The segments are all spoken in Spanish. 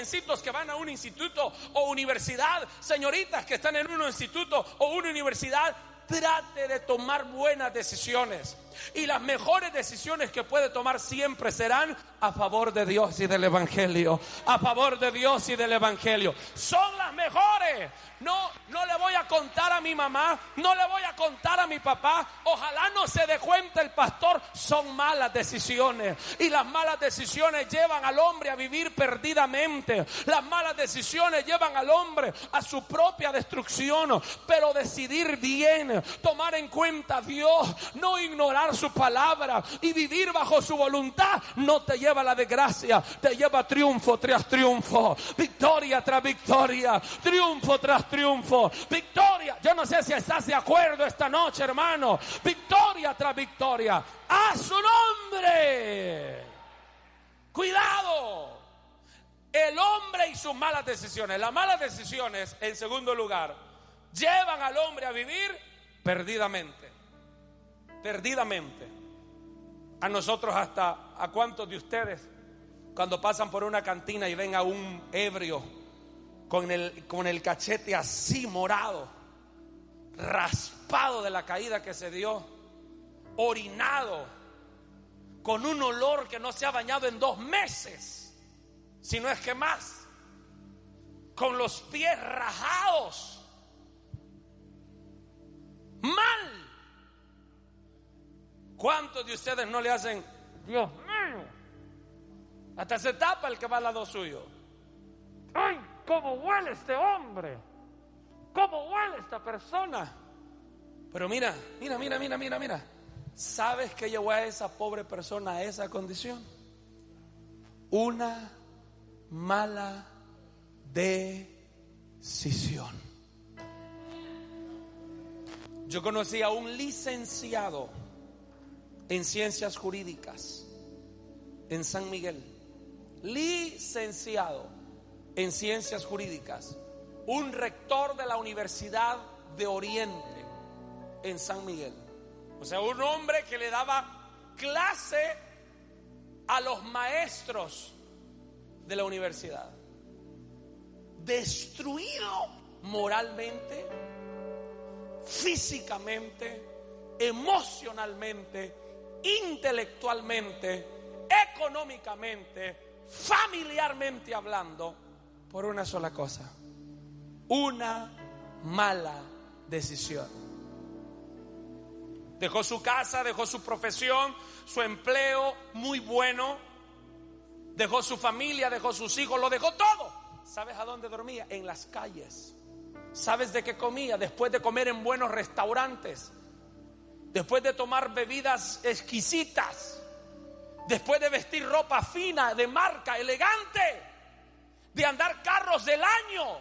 jovencitos que van a un instituto o universidad, señoritas que están en un instituto o una universidad, trate de tomar buenas decisiones. Y las mejores decisiones que puede tomar siempre serán a favor de Dios y del Evangelio. A favor de Dios y del Evangelio. Son las mejores. No le voy a contar a mi mamá, no le voy a contar a mi papá. Ojalá no se dé cuenta el pastor. Son malas decisiones. Y las malas decisiones llevan al hombre a vivir perdidamente. Las malas decisiones llevan al hombre a su propia destrucción. Pero decidir bien, tomar en cuenta a Dios, no ignorar su palabra y vivir bajo su voluntad, no te lleva a la desgracia, te lleva triunfo tras triunfo, victoria tras victoria, triunfo tras triunfo, victoria. Yo no sé si estás de acuerdo esta noche, hermano. Victoria tras victoria, a su nombre. Cuidado, el hombre y sus malas decisiones. Las malas decisiones, en segundo lugar, llevan al hombre a vivir perdidamente. A nosotros, hasta a cuántos de ustedes, cuando pasan por una cantina y ven a un ebrio con el cachete así morado, raspado de la caída que se dio, orinado, con un olor que no se ha bañado en 2 meses, si no es que más, con los pies rajados, mal? ¿Cuántos de ustedes no le hacen, Dios mío? Hasta se tapa el que va al lado suyo. ¡Ay, cómo huele este hombre! ¿Cómo huele esta persona? Pero mira. ¿Sabes qué llevó a esa pobre persona a esa condición? Una mala decisión. Yo conocí a un licenciado en ciencias jurídicas en San Miguel, licenciado en ciencias jurídicas, un rector de la Universidad de Oriente en San Miguel. O sea, un hombre que le daba clase a los maestros de la universidad. Destruido moralmente, físicamente, emocionalmente, intelectualmente, económicamente, familiarmente hablando, por una sola cosa: una mala decisión. Dejó su casa, dejó su profesión, su empleo muy bueno, dejó su familia, dejó sus hijos, lo dejó todo. ¿Sabes a dónde dormía? En las calles. ¿Sabes de qué comía? Después de comer en buenos restaurantes, después de tomar bebidas exquisitas, después de vestir ropa fina, de marca, elegante, de andar carros del año,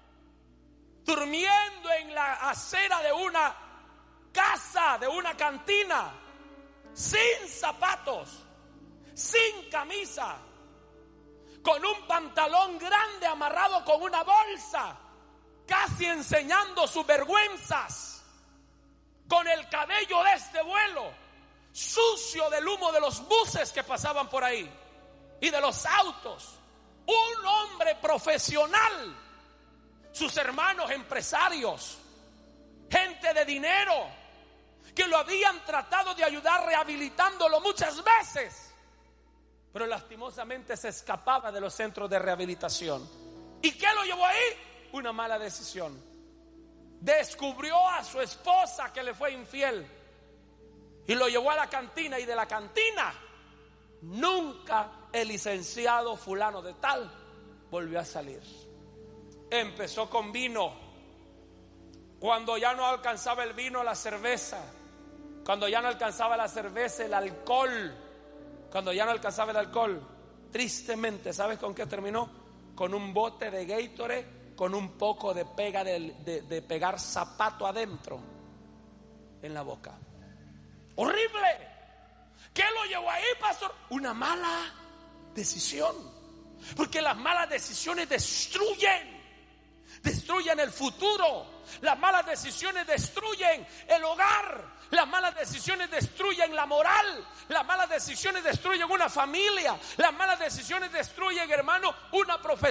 durmiendo en la acera de una casa, de una cantina, sin zapatos, sin camisa, con un pantalón grande amarrado con una bolsa, casi enseñando sus vergüenzas, con el cabello de este vuelo, sucio del humo de los buses que pasaban por ahí y de los autos. Un hombre profesional, sus hermanos empresarios, gente de dinero, que lo habían tratado de ayudar rehabilitándolo muchas veces, pero lastimosamente se escapaba de los centros de rehabilitación. ¿Y qué lo llevó ahí? Una mala decisión. Descubrió a su esposa que le fue infiel y lo llevó a la cantina, y de la cantina nunca el licenciado fulano de tal volvió a salir. Empezó con vino. Cuando ya no alcanzaba el vino, la cerveza. Cuando ya no alcanzaba la cerveza, el alcohol. Cuando ya no alcanzaba el alcohol, tristemente, ¿sabes con qué terminó? Con un bote de Gatorade, con un poco de pegar zapato adentro en la boca. ¡Horrible! ¿Qué lo llevó ahí, pastor? Una mala decisión. Porque las malas decisiones destruyen el futuro. Las malas decisiones destruyen el hogar. Las malas decisiones destruyen la moral. Las malas decisiones destruyen una familia. Las malas decisiones destruyen, hermano, una profesión.